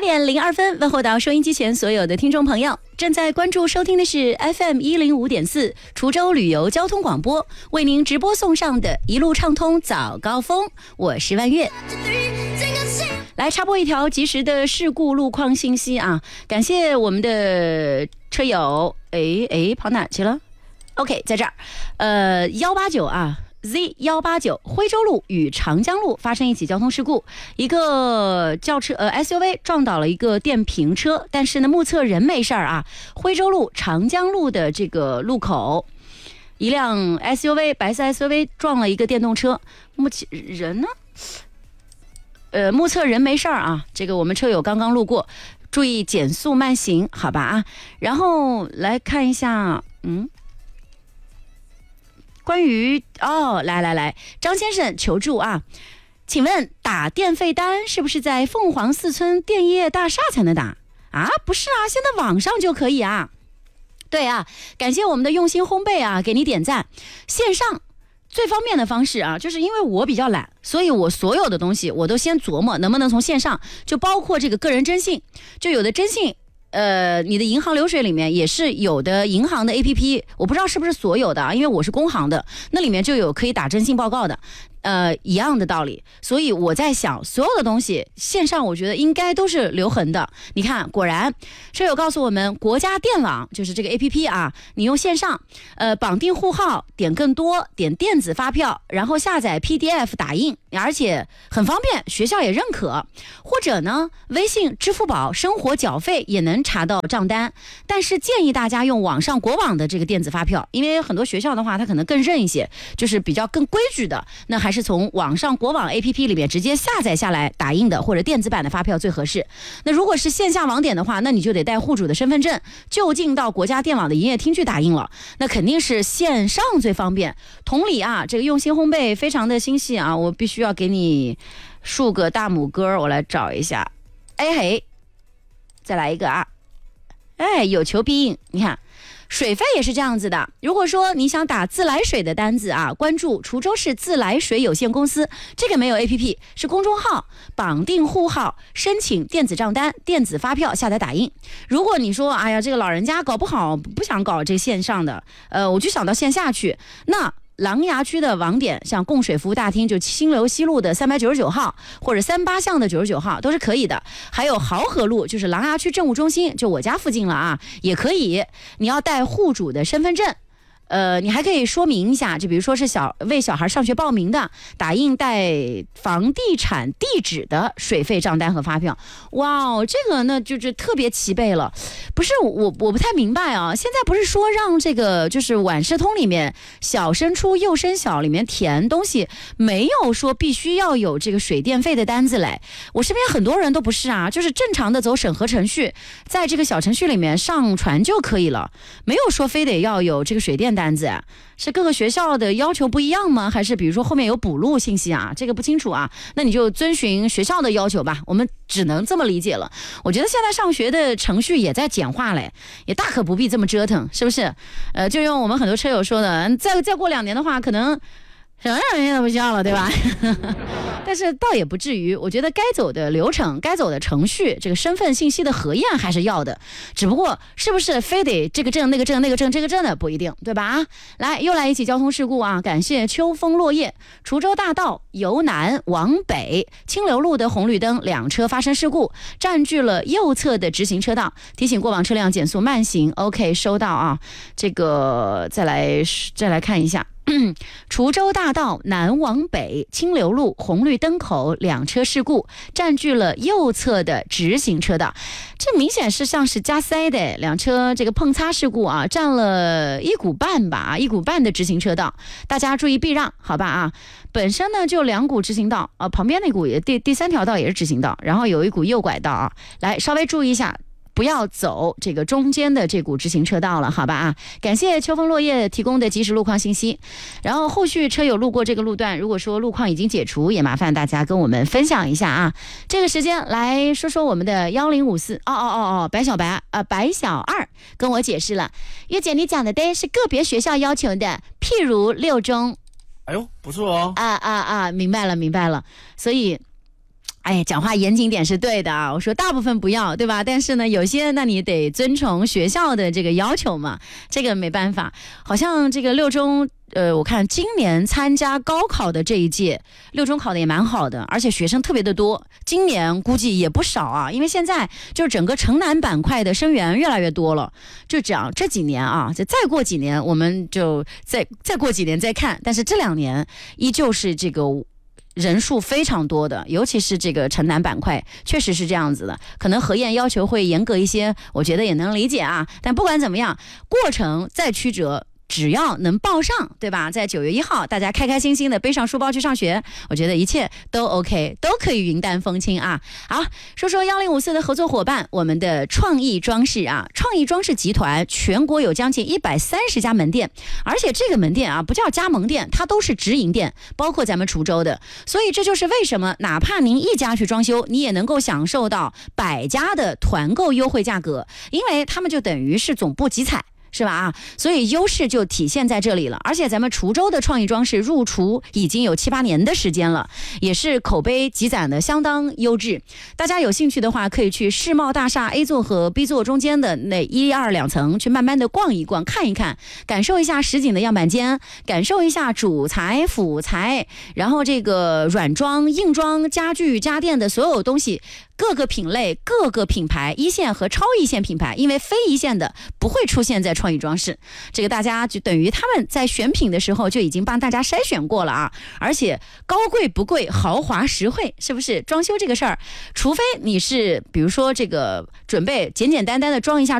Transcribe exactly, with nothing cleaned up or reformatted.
点零二分，问候到收音机前所有的听众朋友，正在关注收听的是 F M 一零五点四滁州旅游交通广播，为您直播送上的一路畅通早高峰，我是万月。来插播一条及时的事故路况信息啊！感谢我们的车友，哎哎，跑哪去了 ？OK， 在这儿，呃，幺八九啊。Z 一八九徽州路与长江路发生一起交通事故，一个轿车呃 S U V 撞倒了一个电瓶车，但是呢目测人没事儿啊。徽州路长江路的这个路口，一辆 S U V 白色 S U V 撞了一个电动车，目前人呢？呃，目测人没事儿啊。这个我们车友刚刚路过，注意减速慢行，好吧啊。然后来看一下，嗯。关于哦，来来来，张先生求助啊，请问打电费单是不是在凤凰四村电业大厦才能打啊？不是啊，现在网上就可以啊。对啊，感谢我们的用心烘焙啊，给你点赞。线上最方便的方式啊，就是因为我比较懒，所以我所有的东西我都先琢磨能不能从线上，就包括这个个人征信，就有的征信。呃，你的银行流水里面也是有的银行的 A P P， 我不知道是不是所有的啊，因为我是工行的，那里面就有可以打征信报告的，呃，一样的道理。所以我在想，所有的东西线上我觉得应该都是留痕的。你看，果然车友告诉我们，国家电网就是这个 A P P 啊，你用线上，呃，绑定户号，点更多，点电子发票，然后下载 P D F 打印，而且很方便，学校也认可。或者呢，微信、支付宝生活缴费也能查到账单，但是建议大家用网上国网的这个电子发票，因为很多学校的话它可能更认一些，就是比较更规矩的，那还是从网上国网 A P P 里面直接下载下来打印的或者电子版的发票最合适。那如果是线下网点的话，那你就得带户主的身份证就近到国家电网的营业厅去打印了，那肯定是线上最方便。同理啊，这个用心烘焙非常的心细啊，我必须要给你竖个大拇哥，我来找一下，哎嘿，再来一个啊，哎，有求必应。你看水费也是这样子的，如果说你想打自来水的单子啊，关注滁州市自来水有限公司，这个没有 A P P， 是公众号，绑定户号，申请电子账单、电子发票下载打印。如果你说哎呀，这个老人家搞不好不想搞这线上的，呃，我就想到线下去，那琅琊区的网点，像供水服务大厅，就清流西路的三百九十九号，或者三八巷的九十九号都是可以的。还有濠河路，就是琅琊区政务中心，就我家附近了啊，也可以。你要带户主的身份证。呃，你还可以说明一下，就比如说是小为小孩上学报名的，打印带房地产地址的水费账单和发票。哇哦，这个呢就是特别齐备了。不是我我不太明白啊，现在不是说让这个就是晚市通里面小升初幼升小里面填东西，没有说必须要有这个水电费的单子嘞。我身边很多人都不是啊，就是正常的走审核程序，在这个小程序里面上传就可以了，没有说非得要有这个水电单单子是各个学校的要求不一样吗？还是比如说后面有补录信息啊？这个不清楚啊。那你就遵循学校的要求吧，我们只能这么理解了。我觉得现在上学的程序也在简化嘞，也大可不必这么折腾，是不是？呃，就用我们很多车友说的，再再过两年的话，可能什么人员都不需要了，对吧？但是倒也不至于，我觉得该走的流程、该走的程序，这个身份信息的核验还是要的。只不过是不是非得这个证、那个证、那个证、这个证的不一定，对吧？啊，来，又来一起交通事故啊！感谢秋风落叶，滁州大道由南往北，清流路的红绿灯两车发生事故，占据了右侧的直行车道，提醒过往车辆减速慢行。OK， 收到啊。这个再来再来看一下。滁州大道南往北，清流路红绿灯口两车事故，占据了右侧的直行车道，这明显是像是加塞的，两车这个碰擦事故啊，占了一股半吧，一股半的直行车道，大家注意避让，好吧啊。本身呢就两股直行道啊，旁边那股也第第三条道也是直行道，然后有一股右拐道啊，来稍微注意一下。不要走这个中间的这股直行车道了，好吧啊！感谢秋风落叶提供的及时路况信息。然后后续车友路过这个路段，如果说路况已经解除，也麻烦大家跟我们分享一下啊。这个时间来说说我们的幺零五四，哦哦哦哦，白小白啊、呃，白小二跟我解释了，月姐你讲的对，是个别学校要求的，譬如六中。 哎呦，不错哦。 啊啊啊，明白了明白了，所以。 哎，讲话严谨点是对的啊。我说大部分不要，对吧？但是呢，有些那你得遵从学校的这个要求嘛，这个没办法。好像这个六中，呃，我看今年参加高考的这一届，六中考的也蛮好的，而且学生特别的多。今年估计也不少啊，因为现在就是整个城南板块的生源越来越多了。就这样，这几年啊，再过几年我们就再再过几年再看。但是这两年依旧是这个人数非常多的，尤其是这个城南板块，确实是这样子的。可能核验要求会严格一些，我觉得也能理解啊。但不管怎么样，过程再曲折，只要能报上，对吧？在九月一号，大家开开心心的背上书包去上学，我觉得一切都 OK， 都可以云淡风轻啊。好，说说一零五四的合作伙伴，我们的创意装饰啊，创意装饰集团全国有将近一百三十家门店，而且这个门店啊不叫加盟店，它都是直营店，包括咱们滁州的。所以这就是为什么哪怕您一家去装修，你也能够享受到百家的团购优惠价格，因为他们就等于是总部集采。是吧啊？所以优势就体现在这里了。而且咱们滁州的创意装饰入滁已经有七八年的时间了，也是口碑积攒的相当优质。大家有兴趣的话，可以去世贸大厦 A 座和 B 座中间的那一二两层去慢慢的逛一逛，看一看，感受一下实景的样板间，感受一下主材、辅材，然后这个软装、硬装、家具、家电的所有东西。各个品类、各个品牌，一线和超一线品牌，因为非一线的不会出现在创意装饰，这个大家就等于他们在选品的时候就已经帮大家筛选过了啊！而且高贵不贵，豪华实惠，是不是？装修这个事儿，除非你是比如说这个准备简简单单的装一下